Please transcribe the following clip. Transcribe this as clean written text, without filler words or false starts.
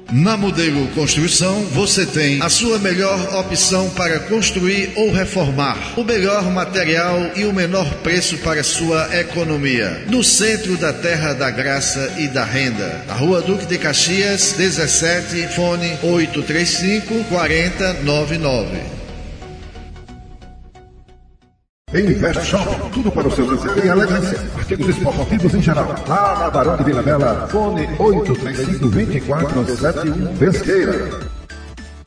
Na Modelo Construção, você tem a sua melhor opção para construir ou reformar. O melhor material e o menor preço para sua economia. No centro da Terra da Graça e da Renda. Na Rua Duque de Caxias, 17, fone 835-4099. Invest Shop, tudo para o seu lazer e elegância. Artigos esportivos em geral. Lá na Barão de Vila Bela, fone 835-2471 Pesqueira.